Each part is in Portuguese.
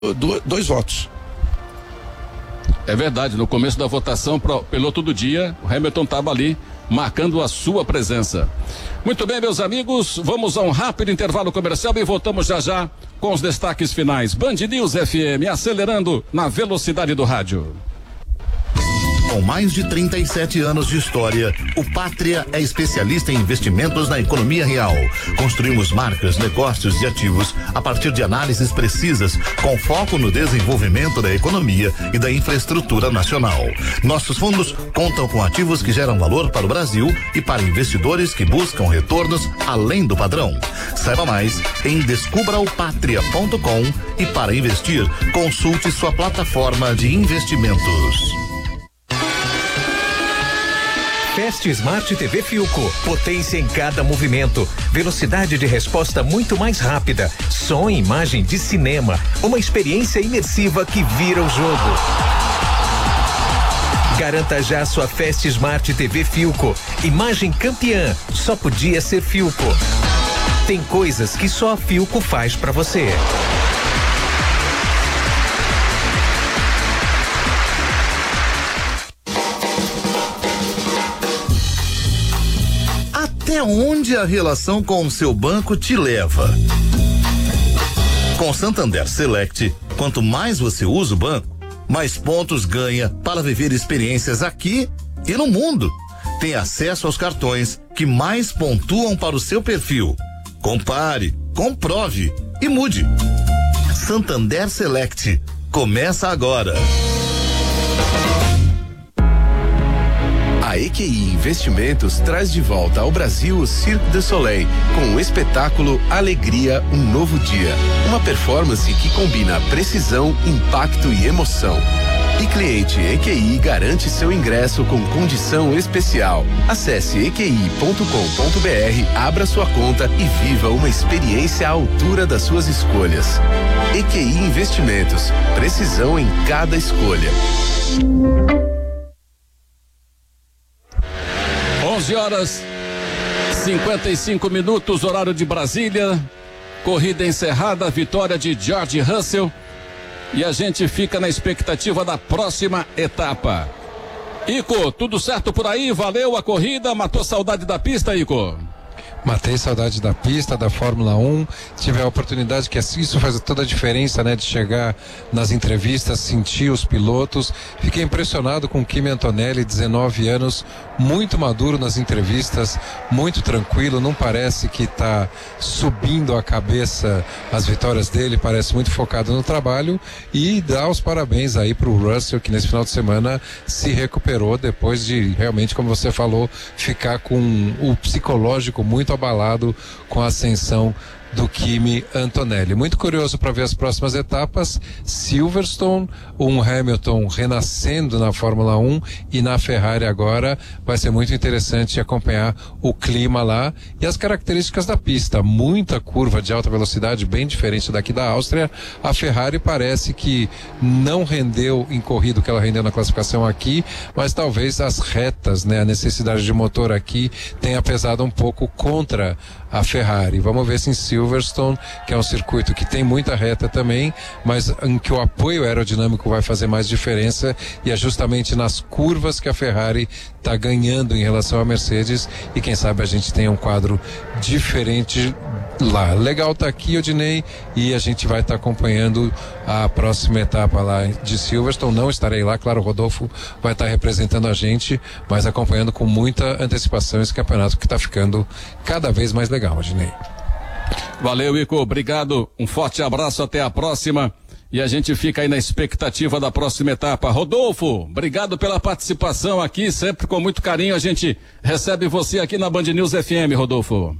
2 votos. É verdade, no começo da votação pro piloto do dia, o Hamilton estava ali marcando a sua presença. Muito bem, meus amigos, vamos a um rápido intervalo comercial e voltamos já com os destaques finais. Band News FM, acelerando na velocidade do rádio. Com mais de 37 anos de história, o Pátria é especialista em investimentos na economia real. Construímos marcas, negócios e ativos a partir de análises precisas, com foco no desenvolvimento da economia e da infraestrutura nacional. Nossos fundos contam com ativos que geram valor para o Brasil e para investidores que buscam retornos além do padrão. Saiba mais em descubraopatria.com e para investir, consulte sua plataforma de investimentos. Fast Smart TV Philco, potência em cada movimento, velocidade de resposta muito mais rápida, som e imagem de cinema, uma experiência imersiva que vira o jogo. Garanta já sua Fast Smart TV Philco, imagem campeã, só podia ser Philco. Tem coisas que só a Philco faz pra você. Até onde a relação com o seu banco te leva? Com Santander Select, quanto mais você usa o banco, mais pontos ganha para viver experiências aqui e no mundo. Tem acesso aos cartões que mais pontuam para o seu perfil. Compare, comprove e mude. Santander Select. Começa agora. A EQI Investimentos traz de volta ao Brasil o Cirque du Soleil, com o espetáculo Alegria, um novo dia. Uma performance que combina precisão, impacto e emoção. E cliente EQI garante seu ingresso com condição especial. Acesse equi.com.br, abra sua conta e viva uma experiência à altura das suas escolhas. EQI Investimentos, precisão em cada escolha. 11h55, horário de Brasília. Corrida encerrada, vitória de George Russell. E a gente fica na expectativa da próxima etapa. Ico, tudo certo por aí? Valeu a corrida? Matou saudade da pista, Ico? Matei saudade da pista, da Fórmula 1, tive a oportunidade que isso faz toda a diferença, né? De chegar nas entrevistas, sentir os pilotos. Fiquei impressionado com o Kimi Antonelli, 19 anos, muito maduro nas entrevistas, muito tranquilo, não parece que está subindo a cabeça as vitórias dele, parece muito focado no trabalho, e dá os parabéns aí pro Russell, que nesse final de semana se recuperou depois de realmente, como você falou, ficar com o psicológico muito abalado com a ascensão do Kimi Antonelli. Muito curioso para ver as próximas etapas. Silverstone, um Hamilton renascendo na Fórmula 1 e na Ferrari agora. Vai ser muito interessante acompanhar o clima lá e as características da pista. Muita curva de alta velocidade, bem diferente daqui da Áustria. A Ferrari parece que não rendeu em corrida o que ela rendeu na classificação aqui, mas talvez as retas, né, a necessidade de motor aqui tenha pesado um pouco contra a Ferrari. Vamos ver se em Silverstone, que é um circuito que tem muita reta também, mas em que o apoio aerodinâmico vai fazer mais diferença, e é justamente nas curvas que a Ferrari está ganhando em relação à Mercedes, e quem sabe a gente tenha um quadro diferente lá. Legal tá aqui, Odinei, e a gente vai estar acompanhando a próxima etapa lá de Silverstone. Não estarei lá, claro, o Rodolfo vai estar representando a gente, mas acompanhando com muita antecipação esse campeonato que está ficando cada vez mais legal, Odinei. Valeu, Ico, obrigado, um forte abraço, até a próxima, e a gente fica aí na expectativa da próxima etapa. Rodolfo, obrigado pela participação aqui, sempre com muito carinho a gente recebe você aqui na Band News FM, Rodolfo.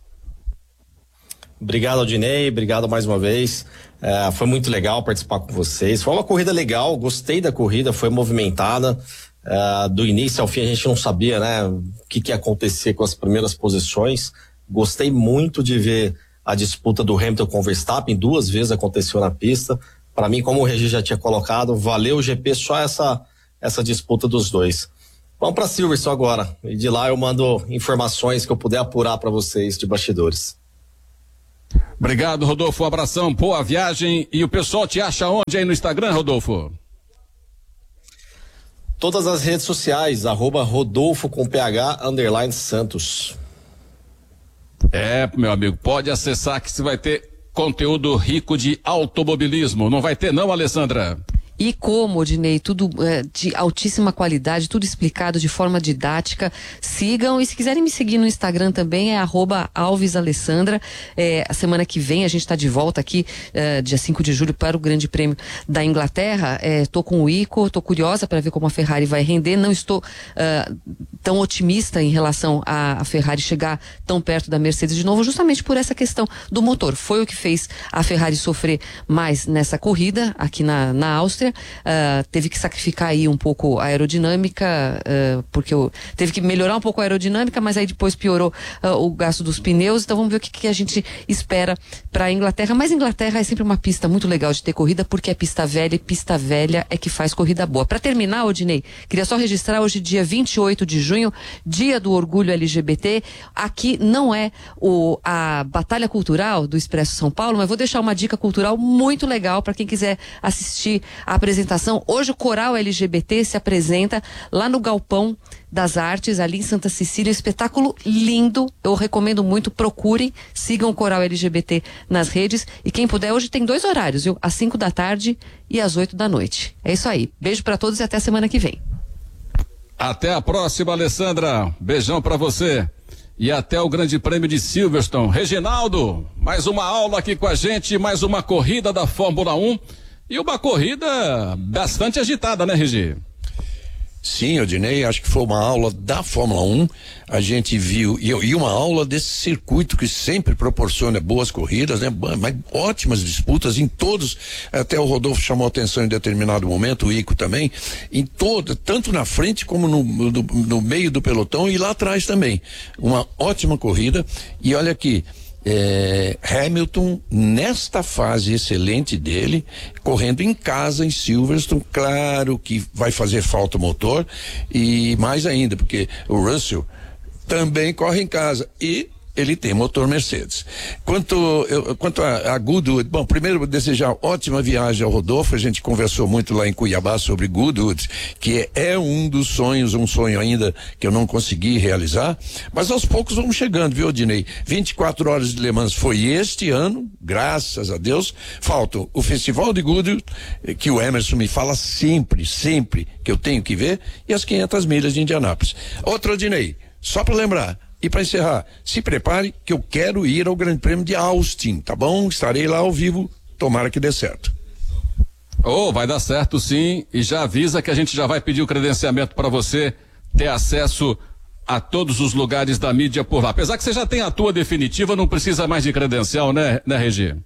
Obrigado, Aldinei, obrigado mais uma vez, foi muito legal participar com vocês, foi uma corrida legal, gostei da corrida, foi movimentada, do início ao fim a gente não sabia, né, o que ia acontecer com as primeiras posições. Gostei muito de ver a disputa do Hamilton com o Verstappen, 2 vezes aconteceu na pista. Para mim, como o Regi já tinha colocado, valeu o GP só essa disputa dos dois. Vamos para Silverstone agora, e de lá eu mando informações que eu puder apurar para vocês de bastidores. Obrigado, Rodolfo. Um abração, boa viagem. E o pessoal te acha onde aí no Instagram, Rodolfo? Todas as redes sociais, @Rodolfo com PH _Santos. Meu amigo, pode acessar que você vai ter conteúdo rico de automobilismo. Não vai ter não, Alessandra? E como, Odinei, tudo de altíssima qualidade, tudo explicado de forma didática. Sigam, e se quiserem me seguir no Instagram também é @AlvesAlessandra. A semana que vem a gente está de volta aqui, dia 5 de julho, para o Grande Prêmio da Inglaterra. Tô com o Ico, tô curiosa para ver como a Ferrari vai render. Não estou tão otimista em relação a Ferrari chegar tão perto da Mercedes de novo, justamente por essa questão do motor. Foi o que fez a Ferrari sofrer mais nessa corrida aqui na Áustria. Teve que sacrificar aí um pouco a aerodinâmica, porque teve que melhorar um pouco a aerodinâmica, mas aí depois piorou o gasto dos pneus. Então vamos ver o que a gente espera para a Inglaterra. Mas Inglaterra é sempre uma pista muito legal de ter corrida, porque é pista velha, e pista velha é que faz corrida boa. Para terminar, Odinei, queria só registrar hoje, dia 28 de junho, dia do orgulho LGBT. Aqui não é a batalha cultural do Expresso São Paulo, mas vou deixar uma dica cultural muito legal para quem quiser assistir a apresentação. Hoje o Coral LGBT se apresenta lá no Galpão das Artes, ali em Santa Cecília. Espetáculo lindo, eu recomendo muito, procurem, sigam o Coral LGBT nas redes, e quem puder, hoje tem 2 horários, viu? Às 5 da tarde e às 8 da noite. É isso aí, beijo pra todos e até semana que vem. Até a próxima, Alessandra, beijão pra você. E até o Grande Prêmio de Silverstone. Reginaldo, mais uma aula aqui com a gente, mais uma corrida da Fórmula 1. E uma corrida bastante agitada, né, Regi? Sim, Odinei, acho que foi uma aula da Fórmula 1, a gente viu, e uma aula desse circuito que sempre proporciona boas corridas, né? Mas ótimas disputas em todos, até o Rodolfo chamou atenção em determinado momento, o Ico também, em todo, tanto na frente como no meio do pelotão e lá atrás também. Uma ótima corrida, e olha aqui, Hamilton, nesta fase excelente dele, correndo em casa em Silverstone, claro que vai fazer falta o motor, e mais ainda, porque o Russell também corre em casa e ele tem motor Mercedes. Quanto a Goodwood, bom, primeiro desejar ótima viagem ao Rodolfo. A gente conversou muito lá em Cuiabá sobre Goodwood, que é um dos sonhos, um sonho ainda que eu não consegui realizar, mas aos poucos vamos chegando, viu, Odinei? 24 horas de Le Mans foi este ano, graças a Deus. Falta o Festival de Goodwood, que o Emerson me fala sempre que eu tenho que ver, e as 500 milhas de Indianápolis. Outro, Odinei, só para lembrar, e para encerrar, se prepare que eu quero ir ao Grande Prêmio de Austin, tá bom? Estarei lá ao vivo, tomara que dê certo. Vai dar certo sim, e já avisa que a gente já vai pedir o credenciamento para você ter acesso a todos os lugares da mídia por lá. Apesar que você já tem a tua definitiva, não precisa mais de credencial, né, Regi?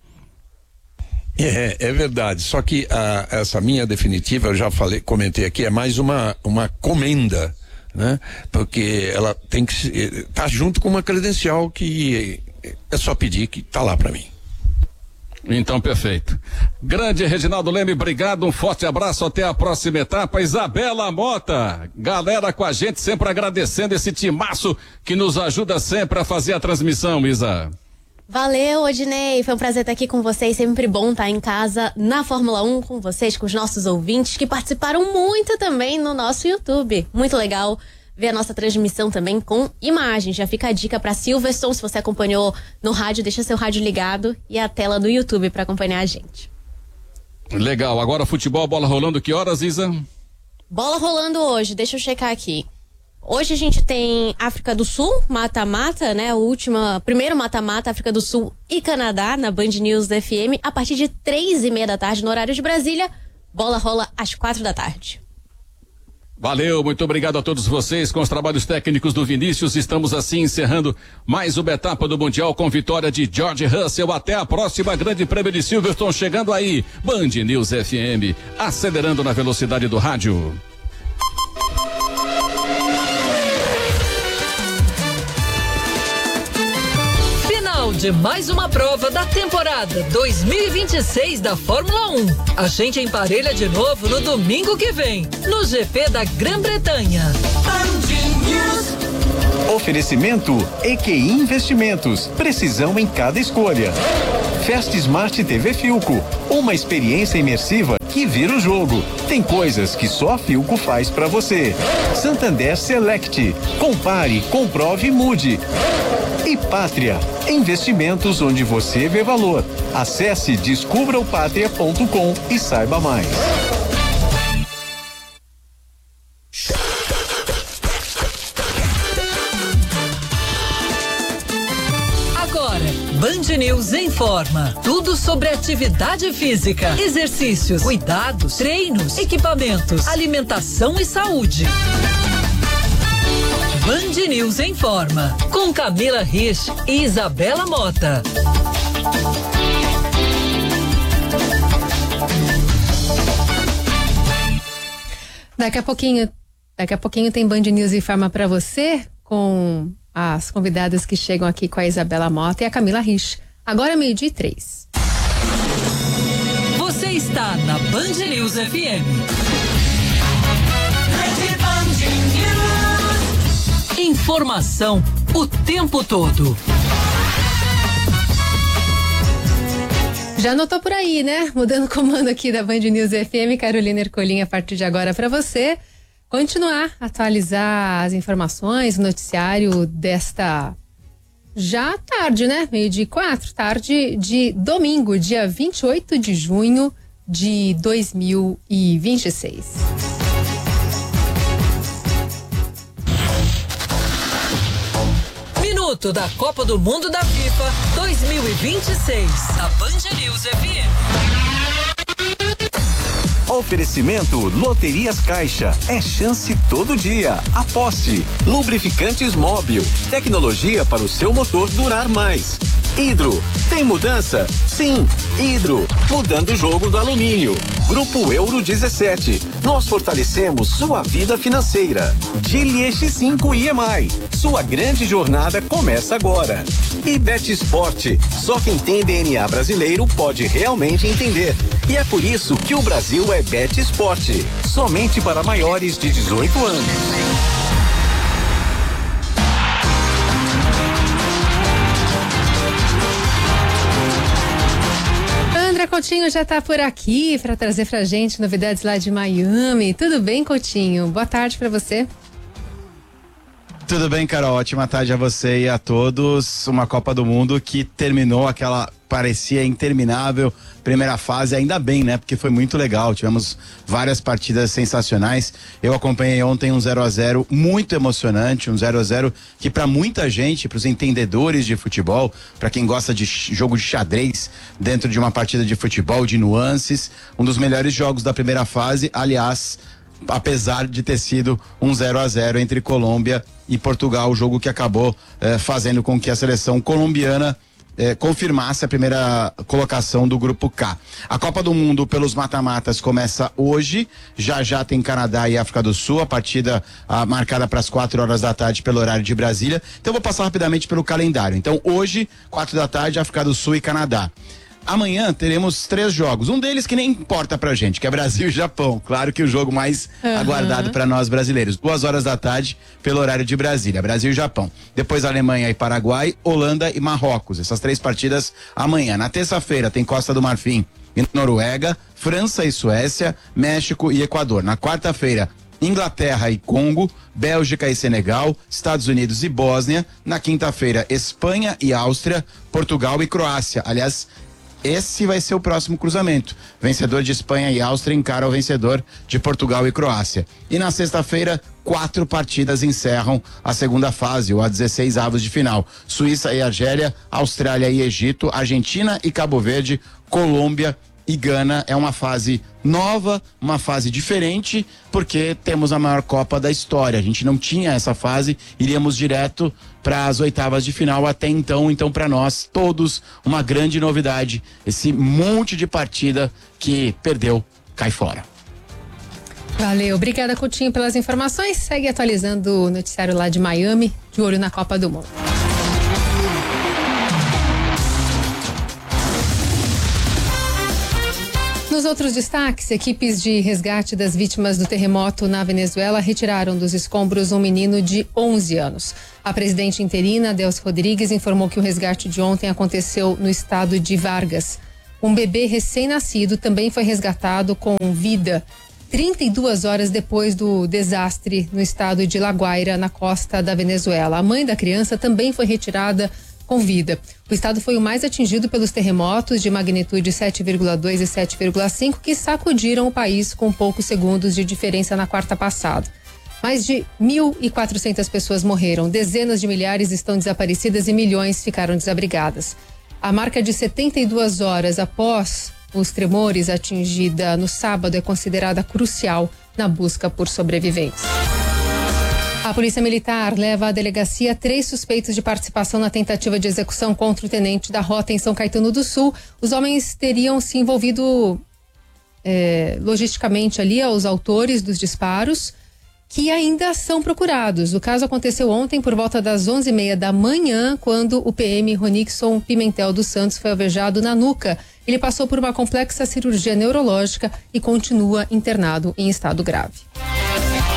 É verdade, só que essa minha definitiva, eu já comentei aqui, é mais uma comenda, né? Porque ela tem que tá junto com uma credencial que é só pedir, que tá lá para mim. Então, perfeito. Grande Reginaldo Leme, obrigado, um forte abraço, até a próxima etapa. Isabela Mota, galera com a gente, sempre agradecendo esse timaço que nos ajuda sempre a fazer a transmissão, Isa. Valeu, Odinei, foi um prazer estar aqui com vocês, sempre bom estar em casa na Fórmula 1 com vocês, com os nossos ouvintes que participaram muito também no nosso YouTube. Muito legal ver a nossa transmissão também com imagens. Já fica a dica para Silverstone, se você acompanhou no rádio, deixa seu rádio ligado e a tela do YouTube para acompanhar a gente. Legal, agora futebol, bola rolando, que horas, Isa? Bola rolando hoje, deixa eu checar aqui. Hoje a gente tem África do Sul, mata-mata, né? Primeiro mata-mata, África do Sul e Canadá, na Band News FM, a partir de 3:30 da tarde, no horário de Brasília. Bola rola às 4 da tarde. Valeu, muito obrigado a todos vocês. Com os trabalhos técnicos do Vinícius, estamos assim encerrando mais uma etapa do Mundial com vitória de George Russell. Até a próxima, Grande Prêmio de Silverstone chegando aí. Band News FM, acelerando na velocidade do rádio. De mais uma prova da temporada 2026 da Fórmula 1. A gente emparelha de novo no domingo que vem, no GP da Grã-Bretanha. Band News. Oferecimento EQI Investimentos. Precisão em cada escolha. Fast Smart TV Filco. Uma experiência imersiva que vira o jogo. Tem coisas que só a Filco faz pra você. Santander Select. Compare, comprove e mude. E Pátria. Investimentos onde você vê valor. Acesse descubraopatria.com e saiba mais. Band News informa. Tudo sobre atividade física, exercícios, cuidados, treinos, equipamentos, alimentação e saúde. Band News informa. Com Camila Rich e Isabela Mota. Daqui a pouquinho tem Band News informa para você com as convidadas que chegam aqui com a Isabela Mota e a Camila Rich. Agora 12:03. Você está na Band News FM. Informação o tempo todo. Já anotou por aí, né? Mudando o comando aqui da Band News FM, Carolina Ercolim, a partir de agora para você continuar a atualizar as informações, o noticiário desta já tarde, né? 12:04, tarde de domingo, dia 28 de junho de 2026. Minuto da Copa do Mundo da FIFA 2026. A Band News FM. Oferecimento Loterias Caixa. É chance todo dia. Aposte. Lubrificantes Móbil. Tecnologia para o seu motor durar mais. Hidro. Tem mudança? Sim. Hidro. Mudando o jogo do alumínio. Grupo Euro 17. Nós fortalecemos sua vida financeira. Gili X5 EMI. Sua grande jornada começa agora. E Bet Esporte. Só quem tem DNA brasileiro pode realmente entender. E é por isso que o Brasil é Bet Esporte. Somente para maiores de 18 anos. Coutinho já tá por aqui para trazer pra gente novidades lá de Miami. Tudo bem, Coutinho? Boa tarde para você. Tudo bem, Carol? Ótima tarde a você e a todos. Uma Copa do Mundo que terminou aquela parecia interminável primeira fase, ainda bem, né? Porque foi muito legal, tivemos várias partidas sensacionais. Eu acompanhei ontem um 0-0 muito emocionante, um 0-0 que para muita gente, para os entendedores de futebol, para quem gosta de jogo de xadrez dentro de uma partida de futebol, de nuances, um dos melhores jogos da primeira fase, aliás, apesar de ter sido um 0-0 entre Colômbia e Portugal, o jogo que acabou fazendo com que a seleção colombiana confirmasse a primeira colocação do grupo K. A Copa do Mundo pelos mata-matas começa hoje, já tem Canadá e África do Sul, a partida marcada para as 4 horas da tarde pelo horário de Brasília. Então vou passar rapidamente pelo calendário. Então hoje, 4 da tarde, África do Sul e Canadá. Amanhã teremos 3 jogos, um deles que nem importa pra gente, que é Brasil e Japão. Claro que o jogo mais aguardado para nós brasileiros. 2 horas da tarde pelo horário de Brasília, Brasil e Japão. Depois Alemanha e Paraguai, Holanda e Marrocos. Essas 3 partidas amanhã. Na terça-feira tem Costa do Marfim e Noruega, França e Suécia, México e Equador. Na quarta-feira, Inglaterra e Congo, Bélgica e Senegal, Estados Unidos e Bósnia. Na quinta-feira, Espanha e Áustria, Portugal e Croácia. Aliás, esse vai ser o próximo cruzamento. Vencedor de Espanha e Áustria encara o vencedor de Portugal e Croácia. E na sexta-feira, 4 partidas encerram a segunda fase, ou a 16 avos de final. Suíça e Argélia, Austrália e Egito, Argentina e Cabo Verde, Colômbia e Gana. É uma fase nova, uma fase diferente, porque temos a maior Copa da história. A gente não tinha essa fase, iríamos direto para as oitavas de final até então. Então, para nós todos, uma grande novidade. Esse monte de partida que perdeu, cai fora. Valeu, obrigada, Coutinho, pelas informações. Segue atualizando o noticiário lá de Miami, de olho na Copa do Mundo. Nos outros destaques, equipes de resgate das vítimas do terremoto na Venezuela retiraram dos escombros um menino de 11 anos. A presidente interina, Delcy Rodrigues, informou que o resgate de ontem aconteceu no estado de Vargas. Um bebê recém-nascido também foi resgatado com vida 32 horas depois do desastre no estado de La Guaira, na costa da Venezuela. A mãe da criança também foi retirada com vida. O estado foi o mais atingido pelos terremotos de magnitude 7,2 e 7,5 que sacudiram o país com poucos segundos de diferença na quarta passada. Mais de 1.400 pessoas morreram, dezenas de milhares estão desaparecidas e milhões ficaram desabrigadas. A marca de 72 horas após os tremores atingida no sábado é considerada crucial na busca por sobreviventes. A Polícia Militar leva à delegacia 3 suspeitos de participação na tentativa de execução contra o tenente da rota em São Caetano do Sul. Os homens teriam se envolvido logisticamente ali aos autores dos disparos, que ainda são procurados. O caso aconteceu ontem por volta das 11h30 da manhã, quando o PM Ronixon Pimentel dos Santos foi alvejado na nuca. Ele passou por uma complexa cirurgia neurológica e continua internado em estado grave.